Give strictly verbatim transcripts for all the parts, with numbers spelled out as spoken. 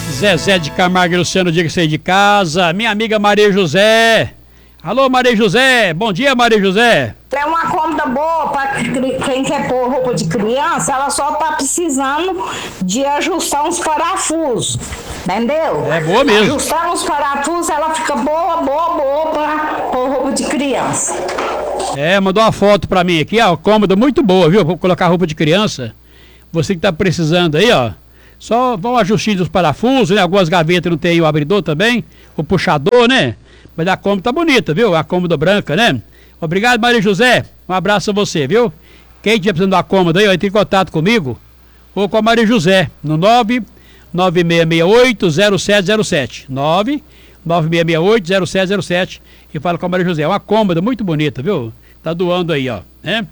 Zezé de Camargo e Luciano, diga que sair de casa. Minha amiga Maria José. Alô, Maria José. Bom dia, Maria José. É uma cômoda boa para quem quer pôr roupa de criança, ela só tá precisando de ajustar uns parafusos, entendeu? É boa mesmo. Ajustar uns parafusos, ela fica boa, boa, boa para pôr roupa de criança. É, mandou uma foto pra mim aqui, ó, cômoda muito boa, viu? Vou colocar roupa de criança. Você que tá precisando aí, ó. Só vão ajustar os parafusos, né? Algumas gavetas não tem o abridor também, o puxador, né? Mas a cômoda tá bonita, viu? A cômoda branca, né? Obrigado, Maria José. Um abraço a você, viu? Quem estiver precisando da cômoda aí, ó, entre em contato comigo ou com a Maria José no nove nove seis seis oito zero sete zero sete. nove nove seis seis oito zero sete zero sete e fala com a Maria José. É uma cômoda muito bonita, viu? Tá doando aí, ó, né?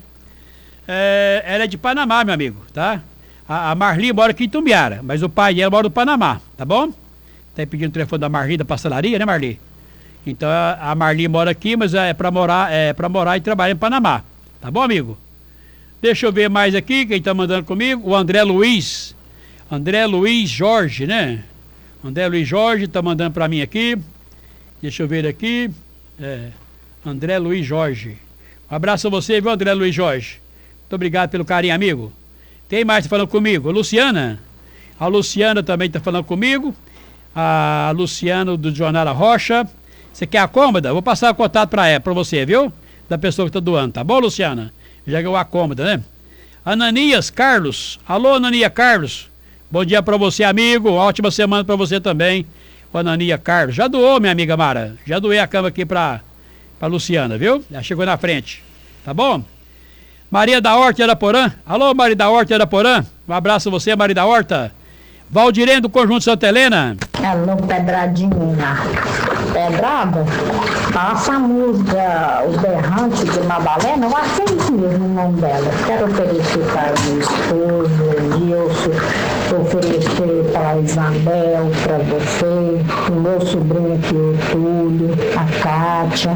É, ela é de Panamá, meu amigo, tá? A, a Marli mora aqui em Tumbiara, mas o pai dela mora no Panamá, tá bom? Tá aí pedindo o telefone da Marli da pastelaria, né, Marli? Então a Marli mora aqui, mas é para morar, é para morar e trabalhar em Panamá. Tá bom, amigo? Deixa eu ver mais aqui, quem tá mandando comigo, o André Luiz. André Luiz Jorge, né? André Luiz Jorge tá mandando para mim aqui. Deixa eu ver aqui. É, André Luiz Jorge. Um abraço a você, viu, André Luiz Jorge? Muito obrigado pelo carinho, amigo. Tem mais tá falando comigo? A Luciana. A Luciana também tá falando comigo. A Luciana do Jornal Rocha. Você quer a cômoda? Vou passar o contato pra, ela, pra você, viu? Da pessoa que tá doando, tá bom, Luciana? Já ganhou a cômoda, né? Ananias Carlos. Alô, Anania Carlos. Bom dia pra você, amigo. Ótima semana pra você também. O Anania Carlos. Já doou, minha amiga Mara. Já doei a cama aqui pra, pra Luciana, viu? Já chegou na frente. Tá bom? Maria da Horta Araporã. Alô, Maria da Horta Araporã. Um abraço a você, Maria da Horta. Valdirene do Conjunto Santa Helena. Alô, Pedradinha. Pedrada? Passa a música Os Berrantes de Madalena. Eu achei isso mesmo o nome dela. Quero oferecer para o meu esposo, Nilson, oferecer para a Isabel, para você, o meu sobrinho aqui, o Túlio, a Kátia,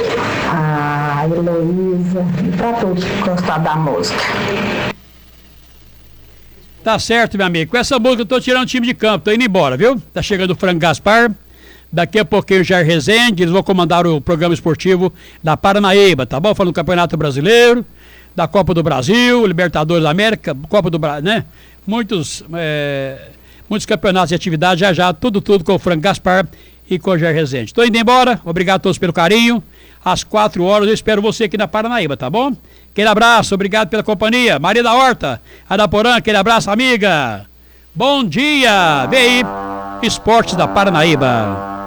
a Heloísa e para todos que gostaram da música. Tá certo, meu amigo. Com essa música eu tô tirando o time de campo, tô indo embora, viu? Tá chegando o Franco Gaspar. Daqui a pouquinho o Jair Rezende, eles vão comandar o programa esportivo da Paranaíba, tá bom? Falando do Campeonato Brasileiro, da Copa do Brasil, Libertadores da América, Copa do Brasil, né? Muitos, é, muitos campeonatos e atividades, já já, tudo, tudo com o Franco Gaspar e com o Jair Rezende. Tô indo embora, obrigado a todos pelo carinho. Às quatro horas eu espero você aqui na Paranaíba, tá bom? Aquele abraço, obrigado pela companhia. Maria da Horta, Adaporã, aquele abraço, amiga. Bom dia, vem aí, Esportes da Paranaíba.